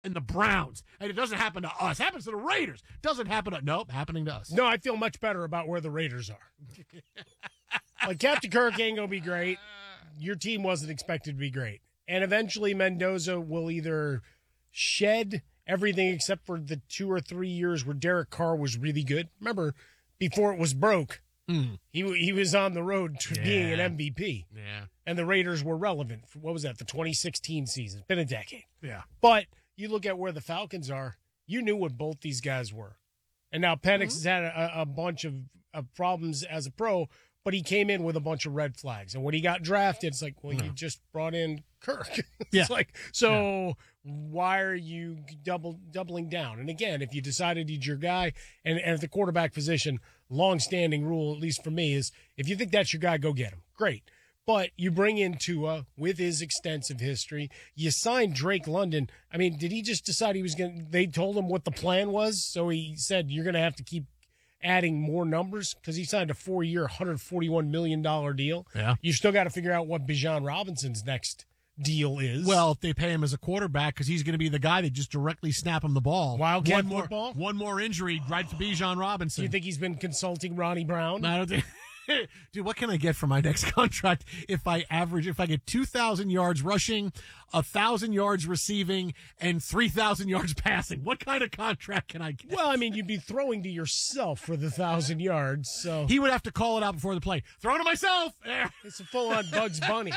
and the Browns. And it doesn't happen to us. It happens to the Raiders. Doesn't happen to... Nope, happening to us. No, I feel much better about where the Raiders are. Like, Captain Kirk ain't going to be great. Your team wasn't expected to be great. And eventually Mendoza will either shed everything except for the 2 or 3 years where Derek Carr was really good. Remember, before it was broke, he was on the road to being an MVP. Yeah. And the Raiders were relevant. For, what was that, the 2016 season? It's been a decade. Yeah. But you look at where the Falcons are, you knew what both these guys were. And now Penix has had a bunch of problems as a pro, but he came in with a bunch of red flags. And when he got drafted, it's like, well, you just brought in Kirk. It's like, so why are you doubling down? And again, if you decided he's your guy, and at the quarterback position, long-standing rule, at least for me, is if you think that's your guy, go get him. Great. But you bring in Tua with his extensive history. You signed Drake London. I mean, did he just decide he was going to, they told him what the plan was? So he said, you're going to have to keep adding more numbers because he signed a 4-year, $141 million deal. Yeah. You still got to figure out what Bijan Robinson's next deal is. Well, if they pay him as a quarterback, because he's going to be the guy that just directly snap him the ball. Wildcat football? One more injury, right to Bijan Robinson. Do you think he's been consulting Ronnie Brown? I don't think. Dude, what can I get for my next contract if I get 2,000 yards rushing, 1,000 yards receiving, and 3,000 yards passing? What kind of contract can I get? Well, I mean, you'd be throwing to yourself for the 1,000 yards, so. He would have to call it out before the play. Throwing to myself! It's a full-on Bugs Bunny.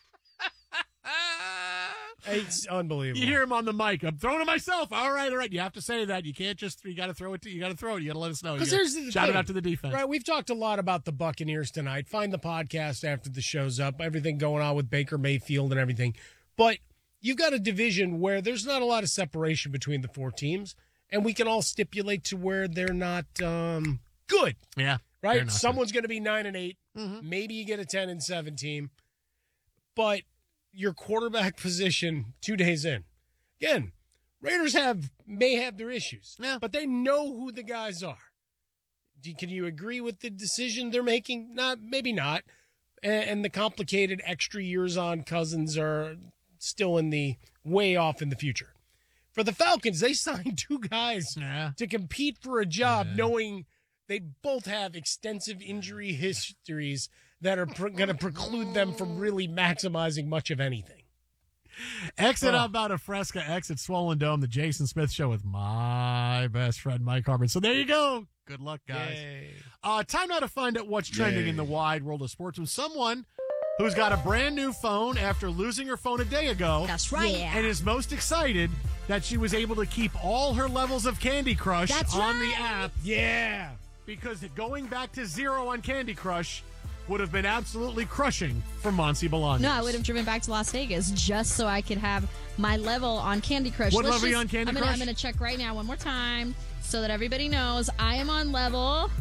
It's unbelievable. You hear him on the mic. I'm throwing to myself. All right. You have to say that. You can't just, you got to throw it. You got to throw it. You got to let us know. Because here's the shout thing. It out to the defense. Right. We've talked a lot about the Buccaneers tonight. Find the podcast after the show's up. Everything going on with Baker Mayfield and everything. But you've got a division where there's not a lot of separation between the four teams, and we can all stipulate to where they're not good. Yeah. Right? Someone's going to be 9-8. Mm-hmm. Maybe you get a 10-7 team. But your quarterback position 2 days in. Again, Raiders may have their issues, but they know who the guys are. Can you agree with the decision they're making? Maybe not. And the complicated extra years on Cousins are still in the way off in the future. For the Falcons, they signed 2 guys to compete for a job, knowing they both have extensive injury histories that are going to preclude them from really maximizing much of anything. Exit up out of Fresca, exit Swollen Dome, the Jason Smith Show with my best friend, Mike Harmon. So there you go. Good luck, guys. Time now to find out what's trending in the wide world of sports with someone who's got a brand new phone after losing her phone a day ago. That's right. And is most excited that she was able to keep all her levels of Candy Crush on the app. Yeah. Because going back to 0 on Candy Crush would have been absolutely crushing for Monsi Bolaños. No, I would have driven back to Las Vegas just so I could have my level on Candy Crush. What level are you on Candy Crush? I'm going to check right now one more time so that everybody knows. I am on level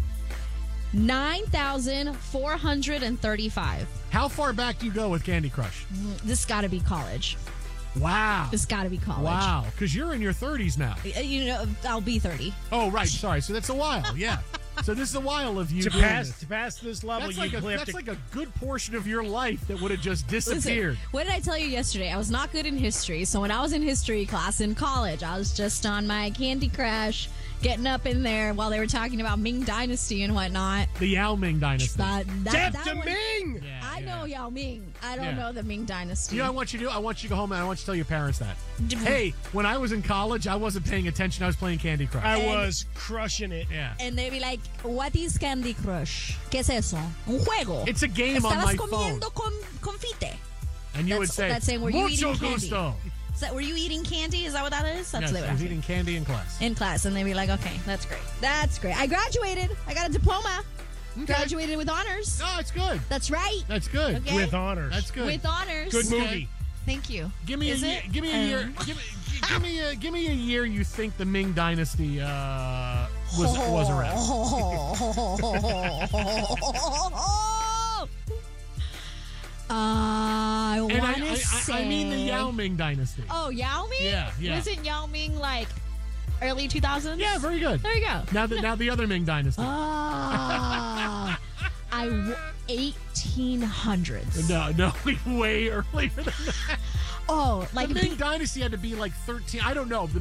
9,435. How far back do you go with Candy Crush? This got to be college. Wow. This got to be college. Wow. Because you're in your 30s now. You know, I'll be 30. Oh, right. Sorry. So that's a while. Yeah. So this is a while of you to pass this level. That's like a good portion of your life that would have just disappeared. Listen, what did I tell you yesterday? I was not good in history. So when I was in history class in college, I was just on my Candy Crush, getting up in there while they were talking about Ming Dynasty and whatnot. The Yao Ming Dynasty. Death to Ming! Yeah, I know Yao Ming. I don't know the Ming Dynasty. You know what I want you to do? I want you to go home and I want you to tell your parents that. Hey, when I was in college, I wasn't paying attention. I was playing Candy Crush. I was crushing it. Yeah. And they'd be like, what is Candy Crush? ¿Qué es eso? Un juego. It's a game on my phone. Estabas comiendo confite. And you would say, that's saying, were you mucho eating gusto. Candy? Is that, were you eating candy? Is that what that is? That's yes, what I was eating candy in class. In class. And they'd be like, okay, that's great. That's great. I graduated. I got a diploma. Okay. Graduated with honors. No, it's good. That's right. That's good. Okay. With honors. That's good. With honors. Good movie. Thank you. Give me a year. Give me a year. Give me a year you think the Ming Dynasty was around. I want to say. I mean the Yao Ming Dynasty. Oh, Yao Ming? Yeah. Wasn't Yao Ming like early 2000s? Yeah, very good. There you go. Now the other Ming Dynasty. 1800s. No, way earlier than that. Oh, like the Ming Dynasty had to be like 13. I don't know.